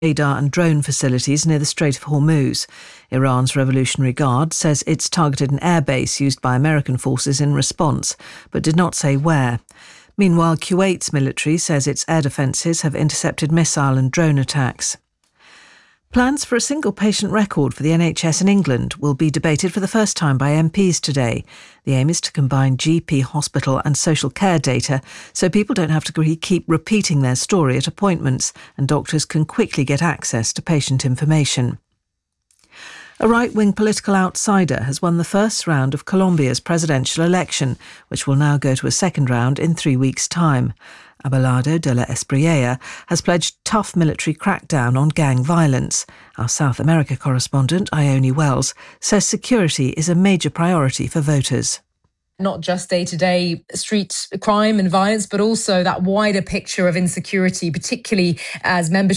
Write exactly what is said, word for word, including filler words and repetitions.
radar and drone facilities near the Strait of Hormuz. Iran's Revolutionary Guard says it's targeted an airbase used by American forces in response, but did not say where. Meanwhile, Kuwait's military says its air defences have intercepted missile and drone attacks. Plans for a single patient record for the N H S in England will be debated for the first time by M Ps today. The aim is to combine G P, hospital and social care data so people don't have to keep repeating their story at appointments and doctors can quickly get access to patient information. A right-wing political outsider has won the first round of Colombia's presidential election, which will now go to a second round in three weeks' time. Abelardo de la Espriella has pledged tough military crackdown on gang violence. Our South America correspondent, Ione Wells, says security is a major priority for voters. Not just day-to-day street crime and violence, but also that wider picture of insecurity, particularly as membership